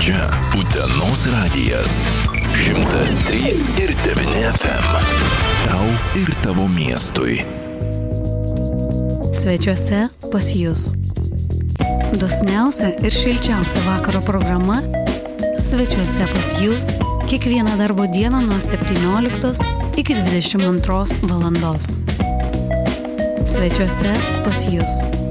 Čia Utenos radijas 103,9 FM. Tau ir tavo miestui. Svečiuose pas jūs. Dosniausia ir šilčiausia vakaro programa Svečiuose pas jūs kiekvieną darbo dieną nuo 17 iki 22 valandos. Svečiuose pas jūs.